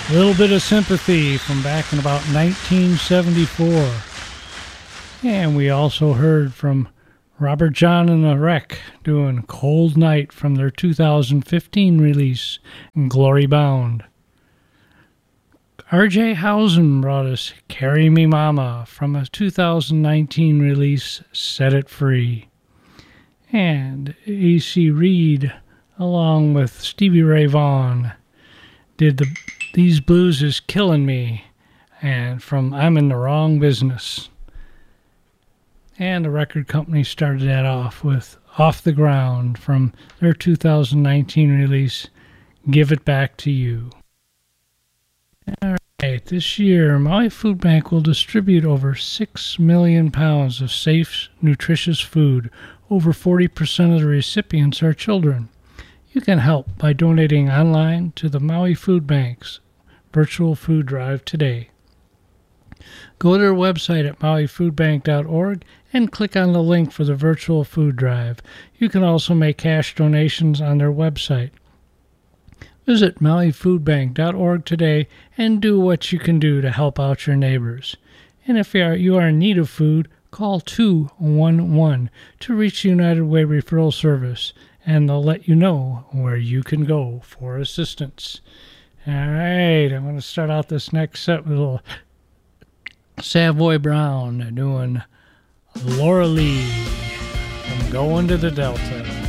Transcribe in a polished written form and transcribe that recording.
A little bit of Sympathy from back in about 1974. And we also heard from Robert John and the Wreck doing Cold Night from their 2015 release, Glory Bound. R.J. Housen brought us Carry Me Mama from a 2019 release, Set It Free. And A.C. Reed, along with Stevie Ray Vaughan, did These Blues Is Killing Me, and from I'm in the Wrong Business. And the record company started that off with Off the Ground from their 2019 release, Give It Back to You. All right, this year, Maui Food Bank will distribute over 6 million pounds of safe, nutritious food. Over 40% of the recipients are children. You can help by donating online to the Maui Food Bank's virtual food drive today. Go to their website at mauifoodbank.org and click on the link for the virtual food drive. You can also make cash donations on their website. Visit mauifoodbank.org today and do what you can do to help out your neighbors. And if you are in need of food, call 211 to reach the United Way Referral Service, and they'll let you know where you can go for assistance. All right, I'm going to start out this next set with a little Savoy Brown doing Laura Lee from Going to the Delta.